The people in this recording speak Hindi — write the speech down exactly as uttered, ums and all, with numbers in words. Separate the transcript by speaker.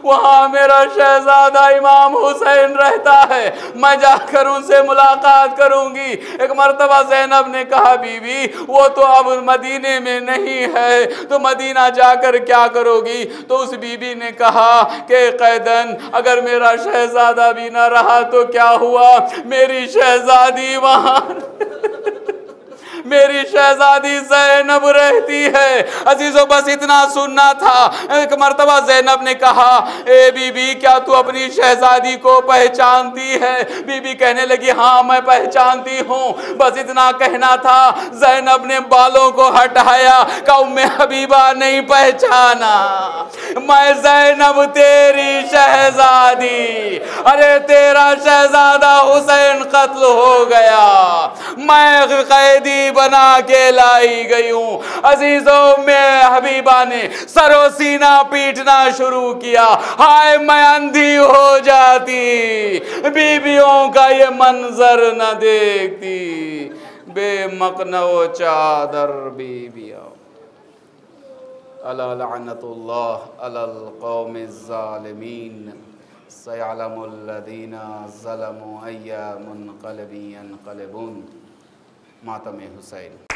Speaker 1: वहाँ मेरा शहजादा इमाम हुसैन रहता है, मैं जाकर उनसे मुलाकात करूंगी। एक मर्तबा ज़ैनब ने कहा, बीबी वो तो अब मदीने में नहीं है, तो मदीना जाकर क्या करोगी? तो उस बीबी ने कहा कि कैदन अगर मेरा शहजादा भी ना रहा तो क्या हुआ, मेरी शहजादी वहाँ मेरी शहजादी ज़ैनब रहती है। अजीजों बस इतना सुनना था। एक मर्तबा ज़ैनब ने कहा, ए बीबी क्या तू अपनी शहजादी को पहचानती है? बीबी कहने लगी, हाँ मैं पहचानती हूँ। बस इतना कहना था। ज़ैनब ने बालों को हटाया, कहा उम्मे हबीबा नहीं पहचाना, मैं ज़ैनब तेरी शहजादी, अरे तेरा शहजादा हुसैन कत्ल हो गया, मैं कैदी बना के लाई गई हूं। अजीजों में हबीबा ने सरो सीना पीटना शुरू किया। हाय मैं अंधी हो जाती, बीबियों का ये मंजर न देखती, बेमकनो चादर बीबियों। अला लअनतुल्लाह अलल कौमिज़ ज़ालिमीन, सयअलमुल लज़ीना ज़लमू अय्या मुनक़लिबिन यनक़लिबून। मातम हुसैन।